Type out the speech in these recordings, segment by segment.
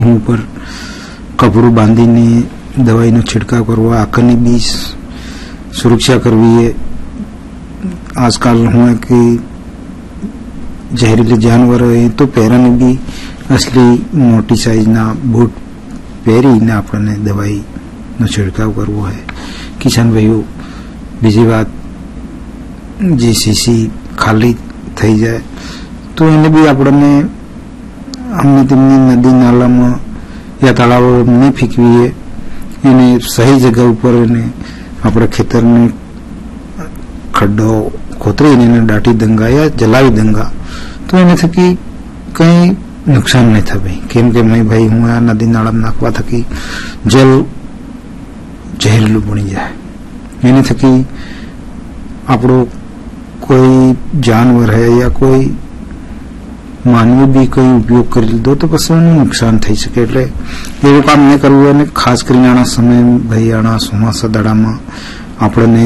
ઉપર કપડું બાંધીને દવાઈનો છિડકાવ કરવો, આંખની બી સુરક્ષા કરવી है। आजकल हुआ कि जहरीले जानवर है तो पैराने भी असली मोटी साइज ना बूट પહેરીને આપણને દવાઈનો છિડકાવ કરવો है। કિસાન ભાઈઓ, બીજી વાત, જે સીસી ખાલી થઈ જાય તો એને બી આપણને અમને તેમની નદી નાલામાં યા તળાવો નહીં ફેંકવીએ, એને સહી જગ્યા ઉપર એને આપણે ખેતરને ખડ્ડો ખોતરીને એને દાટી દંગા યા જલાવી દંગા તો એને થકી કંઈ નુકસાન નહીં થાય। કેમ કે મેં ભાઈ હું આ નદી નાળામાં નાખવા થકી જલ ઝેરીલું બની જાય, એની થકી આપણો કોઈ जानवर है या कोई मानवी भी कोई उपयोग कर लीधो तो પછી એનું નુકસાન થઈ શકે। એટલે એવું કામ ન કરવું। અને ખાસ કરીને આના સમય ભાઈ આના ચોમાસા દાડામાં આપણને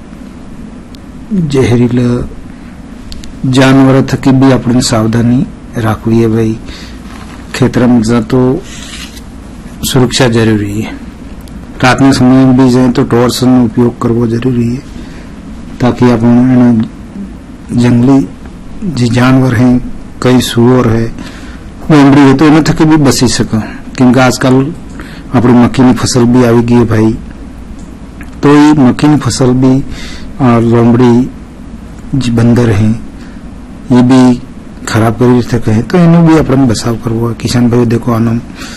जहरीला जानवर थकी भी अपने सावधानी राखवी है। भाई खेतर में जा तो सुरक्षा जरूरी है। रात में समय में भी जाए तो टॉर्च नो उपयोग करना जरूरी है, ताकि अपन जंगली जो जानवर हैं, कई सुअर है, लोमड़ी है, तो इन्हें थकी भी बची सका। क्योंकि आजकल अपनी मक्की की फसल भी आई गई है भाई, तो ये मक्की की फसल भी लोमड़ी बंदर हैं ये भी खराब कर सके हैं, तो इन्हें भी अपन बचाव करवा। किसान भाई देखो आनम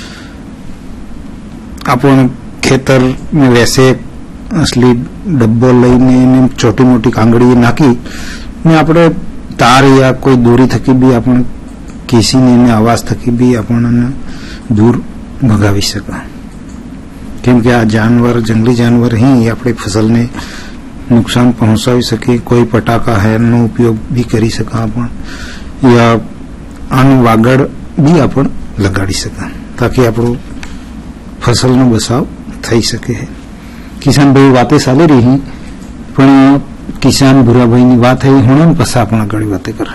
अपन खेतर में वैसे असली डब्बो लईने छोटी मोटी कांगड़ी नाखी ने आपणे तार या कोई दूरी थकी भी अपन किसी ने आवाज थकी भी अपन दूर भगावी सका। क्योंकि आ जानवर जंगली जानवर ही अपनी फसल ने नुकसान पहुंचाई सके। कोई पटाखा है नो उपयोग भी करी सका अपन, या आन वागड़ भी अपन लगाड़ी सका, ताकि आपणो फसल नो बचाव थई सके है। किसान भाई बातें चाली रही पण किसान भूरा भाई ની વાત થઈ હોણે પછી આપણે આગળ વાતે કર।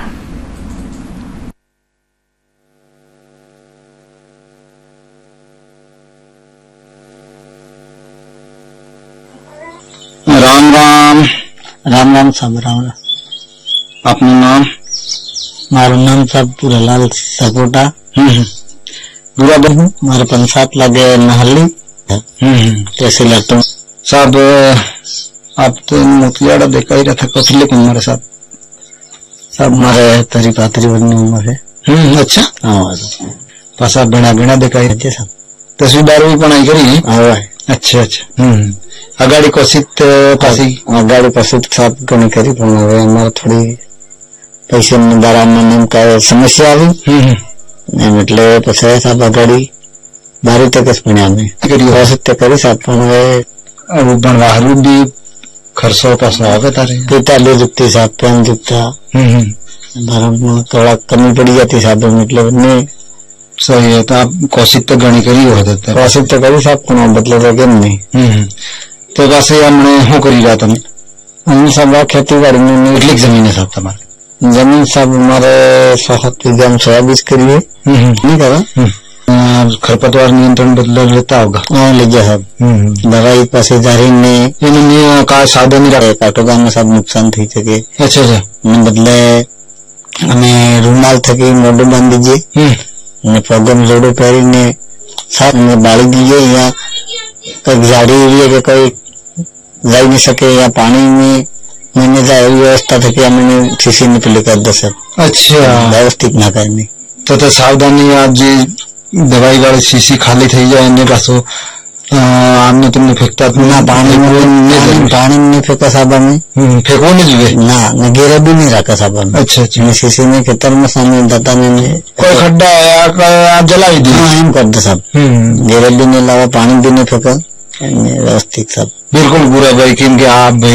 राम राम। राम राम साहब, राम राम। अपना नाम? मारू नाम साहब पूरालाल सपोटा। बुरा भाई मारे पंचायत लगे नहली तहसील तो। साहब आप तो मोतियाड़ा देखा ही रहा था, कौशल्य की उम्र साहब? सब मारे 35 वर्ष उम्र है। अच्छा। हाँ पासा बिना बिना देखा ही रहते साहब। तस्वीर भी बनाई करी है? हाँ। अच्छा अच्छा। अगाड़ी कोशित पासी अगाड़ी कोशित साहब घणी करी, पण हवे अमारे थोड़ी पैसे दरामण का समस्या आई એટલે પછી સાહેબ અગાડી 12 ભણ્યા અમે કોશિત કરી સાહેબ, પણ હવે ભણવાનું બી ખર્ચો પાછો આવે તારે 45 રૂપિયા સાહેબ પેન દીધા। બરાબર થોડા કમી પડી જતી સાહેબ, એટલે ને सही है। तो आप कोशिश तो घणी करी होता था? कोशिश तो करी साहब, पण बदले तो केम नहीं। तो पासे हमने શું કરી રહ્યા તમે? हम सब खेतीबाड़ी में કેટલી જમીન है साहब તમારે? जमीन सब हमारे 7 बीघा में सोयाबीन करिए नहीं करा। खरपतवार नियंत्रण बदला लेता होगा? हाँ ले गया साहब। दवाई पास जारी ने का साधन काटोगा में सब नुकसान थी सके। अच्छा अच्छा। बदले हमें रूमाल थकी मोढो बांध दीजिए, पगो में जोड़ो पहरी ने साथ में बाड़ी दीजिए, या कोई झाड़ी एरिया के कोई जा नहीं सके या पानी में मैंने जाए व्यवस्था थकी मैंने सीसी ने पहले कर दो सब। अच्छा। व्यवस्थित ना करनी तो सावधानी आज जी दवाई वाली सीसी खाली थी जाए ने पासो आमने तुमने फेंकता ना पानी में नहीं फेंका साहब हमें। फेंको नहीं जुए ना घेरा भी नहीं रखा साहब हमें। अच्छा अच्छा। सीसी में खेतर में सामने दाता ने कोई खड्डा है जलाई दी? हाँ हम कर दो साहब। घेरा भी नहीं लावा, पानी भी नहीं फेंका, व्यवस्थित सब। बिल्कुल बुरा भाई, क्योंकि आप